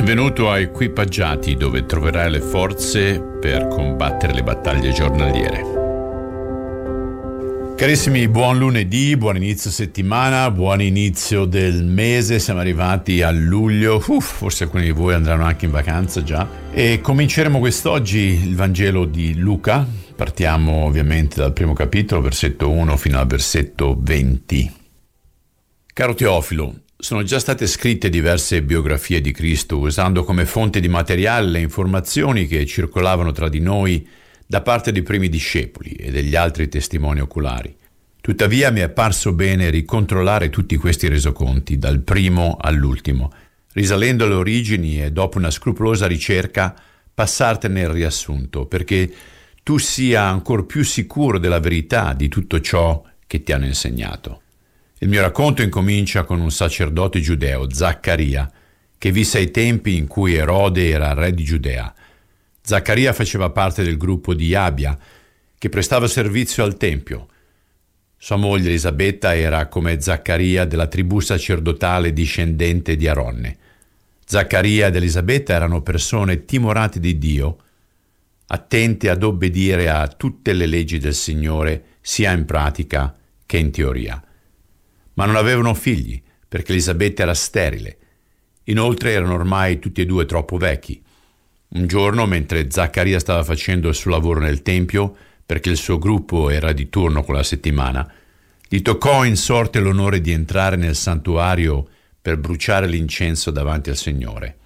Benvenuto a Equipaggiati, dove troverai le forze per combattere le battaglie giornaliere. Carissimi, buon lunedì, buon inizio settimana, buon inizio del mese, siamo arrivati a luglio, forse alcuni di voi andranno anche in vacanza già, e cominceremo quest'oggi il Vangelo di Luca. Partiamo ovviamente dal primo capitolo, versetto 1 fino al versetto 20. Caro Teofilo, sono già state scritte diverse biografie di Cristo usando come fonte di materiale le informazioni che circolavano tra di noi da parte dei primi discepoli e degli altri testimoni oculari. Tuttavia mi è parso bene ricontrollare tutti questi resoconti, dal primo all'ultimo, risalendo alle origini e dopo una scrupolosa ricerca passartene il riassunto, perché tu sia ancor più sicuro della verità di tutto ciò che ti hanno insegnato. Il mio racconto incomincia con un sacerdote giudeo, Zaccaria, che visse ai tempi in cui Erode era re di Giudea. Zaccaria faceva parte del gruppo di Abia, che prestava servizio al Tempio. Sua moglie Elisabetta era come Zaccaria della tribù sacerdotale discendente di Aronne. Zaccaria ed Elisabetta erano persone timorate di Dio, attente ad obbedire a tutte le leggi del Signore, sia in pratica che in teoria. Ma non avevano figli, perché Elisabetta era sterile. Inoltre erano ormai tutti e due troppo vecchi. Un giorno, mentre Zaccaria stava facendo il suo lavoro nel Tempio, perché il suo gruppo era di turno quella settimana, gli toccò in sorte l'onore di entrare nel santuario per bruciare l'incenso davanti al Signore.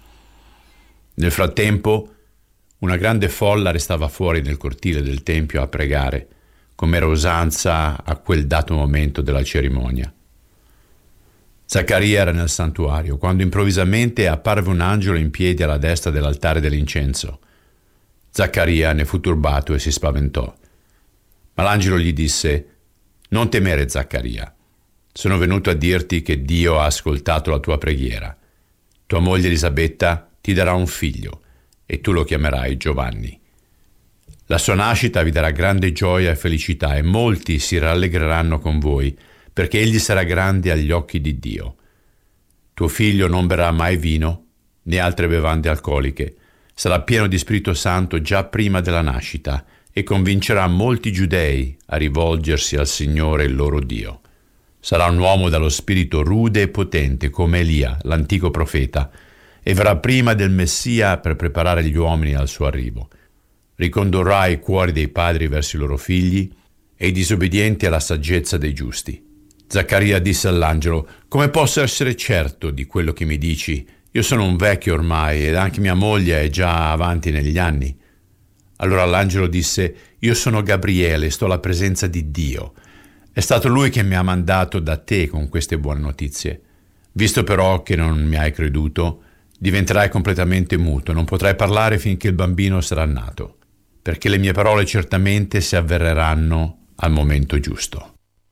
Nel frattempo, una grande folla restava fuori nel cortile del Tempio a pregare, come era usanza a quel dato momento della cerimonia. Zaccaria era nel santuario, quando improvvisamente apparve un angelo in piedi alla destra dell'altare dell'incenso. Zaccaria ne fu turbato e si spaventò. Ma l'angelo gli disse: «Non temere, Zaccaria. Sono venuto a dirti che Dio ha ascoltato la tua preghiera. Tua moglie Elisabetta ti darà un figlio, e tu lo chiamerai Giovanni. La sua nascita vi darà grande gioia e felicità, e molti si rallegreranno con voi, perché egli sarà grande agli occhi di Dio. Tuo figlio non berrà mai vino, né altre bevande alcoliche. Sarà pieno di Spirito Santo già prima della nascita, e convincerà molti giudei a rivolgersi al Signore il loro Dio. Sarà un uomo dallo spirito rude e potente, come Elia, l'antico profeta, e verrà prima del Messia per preparare gli uomini al suo arrivo. Ricondurrà i cuori dei padri verso i loro figli e i disobbedienti alla saggezza dei giusti». Zaccaria disse all'angelo: «Come posso essere certo di quello che mi dici? Io sono un vecchio ormai ed anche mia moglie è già avanti negli anni». Allora l'angelo disse: «Io sono Gabriele, sto alla presenza di Dio. È stato lui che mi ha mandato da te con queste buone notizie. Visto però che non mi hai creduto, diventerai completamente muto, non potrai parlare finché il bambino sarà nato, perché le mie parole certamente si avvereranno al momento giusto».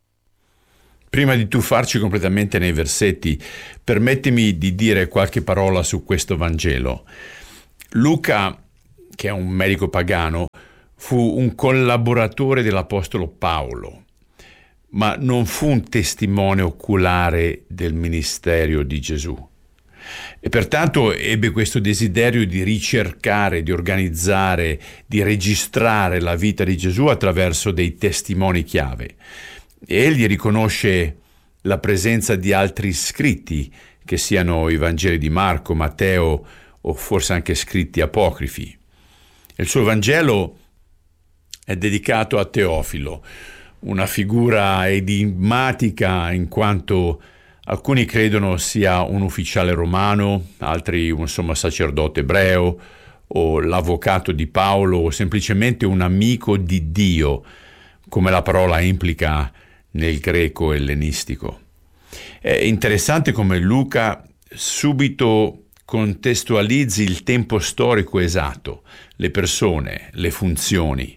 Prima di tuffarci completamente nei versetti, permettimi di dire qualche parola su questo Vangelo. Luca, che è un medico pagano, fu un collaboratore dell'Apostolo Paolo, ma non fu un testimone oculare del ministero di Gesù. E pertanto ebbe questo desiderio di ricercare, di organizzare, di registrare la vita di Gesù attraverso dei testimoni chiave. Egli riconosce la presenza di altri scritti, che siano i Vangeli di Marco, Matteo o forse anche scritti apocrifi. Il suo Vangelo è dedicato a Teofilo, una figura enigmatica in quanto alcuni credono sia un ufficiale romano, altri un sommo sacerdote ebreo o l'avvocato di Paolo o semplicemente un amico di Dio, come la parola implica nel greco ellenistico. È interessante come Luca subito contestualizzi il tempo storico esatto, le persone, le funzioni.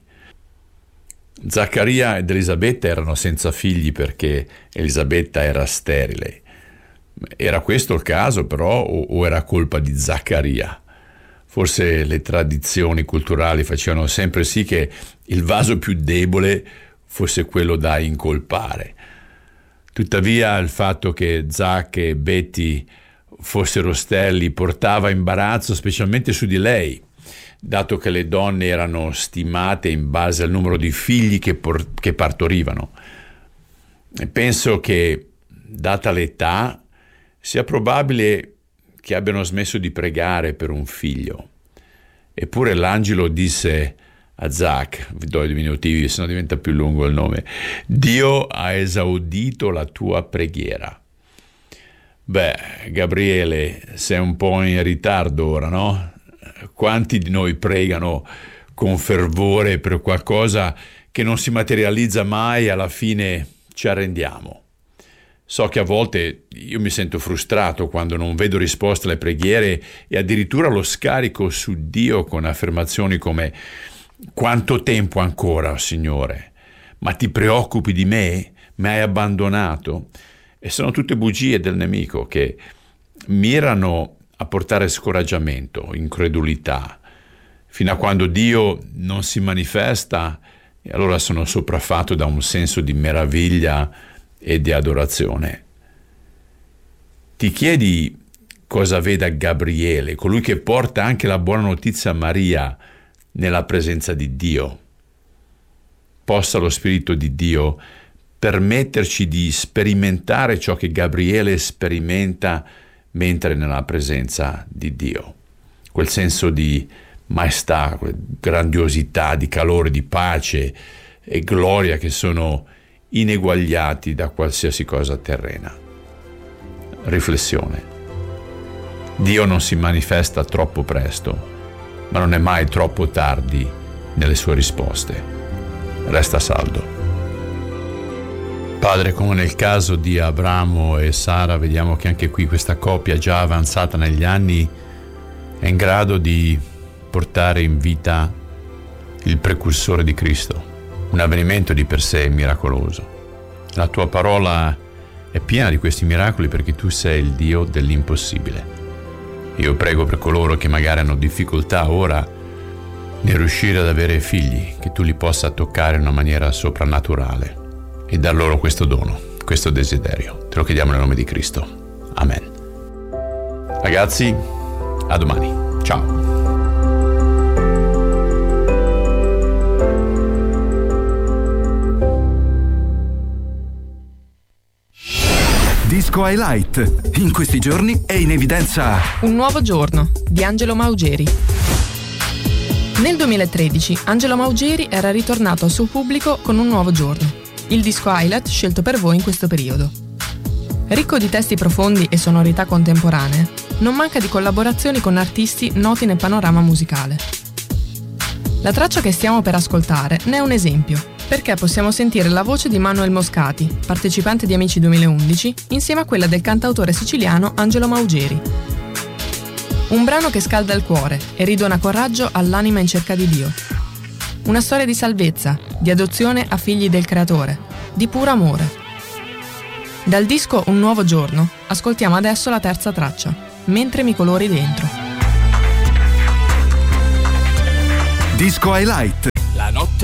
Zaccaria ed Elisabetta erano senza figli perché Elisabetta era sterile. Era questo il caso però o era colpa di Zaccaria? Forse le tradizioni culturali facevano sempre sì che il vaso più debole fosse quello da incolpare. Tuttavia il fatto che Zac e Betty fossero sterili portava imbarazzo specialmente su di lei, dato che le donne erano stimate in base al numero di figli che partorivano. E penso che, data l'età, sia probabile che abbiano smesso di pregare per un figlio. Eppure l'angelo disse a Zach, vi do i diminutivi se no diventa più lungo il nome: Dio ha esaudito la tua preghiera. Gabriele, sei un po' in ritardo ora, no? Quanti di noi pregano con fervore per qualcosa che non si materializza mai e alla fine ci arrendiamo? So che a volte io mi sento frustrato quando non vedo risposte alle preghiere e addirittura lo scarico su Dio con affermazioni come: quanto tempo ancora, Signore? Ma ti preoccupi di me? Mi hai abbandonato? E sono tutte bugie del nemico che mirano a portare scoraggiamento, incredulità, fino a quando Dio non si manifesta, e allora sono sopraffatto da un senso di meraviglia e di adorazione. Ti chiedi cosa veda Gabriele, colui che porta anche la buona notizia a Maria, nella presenza di Dio? Possa lo Spirito di Dio permetterci di sperimentare ciò che Gabriele sperimenta mentre è nella presenza di Dio. Quel senso di maestà, grandiosità, di calore, di pace e gloria che sono ineguagliati da qualsiasi cosa terrena. Riflessione. Dio non si manifesta troppo presto, ma non è mai troppo tardi nelle sue risposte. Resta saldo. Padre, come nel caso di Abramo e Sara, vediamo che anche qui questa coppia già avanzata negli anni è in grado di portare in vita il precursore di Cristo, un avvenimento di per sé miracoloso. La tua parola è piena di questi miracoli perché tu sei il Dio dell'impossibile. Io prego per coloro che magari hanno difficoltà ora nel riuscire ad avere figli, che tu li possa toccare in una maniera soprannaturale e dar loro questo dono, questo desiderio. Te lo chiediamo nel nome di Cristo. Amen. Ragazzi, a domani. Ciao. Disco Highlight. In questi giorni è in evidenza Un nuovo giorno di Angelo Maugeri. Nel 2013 Angelo Maugeri era ritornato al suo pubblico con Un nuovo giorno, il disco highlight scelto per voi in questo periodo. Ricco di testi profondi e sonorità contemporanee, non manca di collaborazioni con artisti noti nel panorama musicale. La traccia che stiamo per ascoltare ne è un esempio, perché possiamo sentire la voce di Manuel Moscati, partecipante di Amici 2011, insieme a quella del cantautore siciliano Angelo Maugeri. Un brano che scalda il cuore e ridona coraggio all'anima in cerca di Dio. Una storia di salvezza, di adozione a figli del Creatore, di puro amore. Dal disco Un nuovo giorno ascoltiamo adesso la terza traccia, Mentre mi colori dentro. Disco Highlight.